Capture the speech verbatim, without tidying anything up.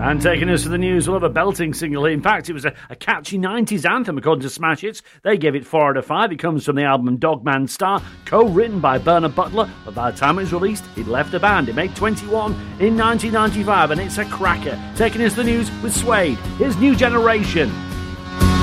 And taking us to the news, we'll have a belting single. In fact, it was a, a catchy nineties anthem, according to Smash Hits. They gave it four out of five. It comes from the album Dogman Star, co-written by Bernard Butler. But by the time it was released, he'd left the band. It made twenty-one in nineteen ninety-five, and it's a cracker. Taking us to the news with Suede. Here's New Generation.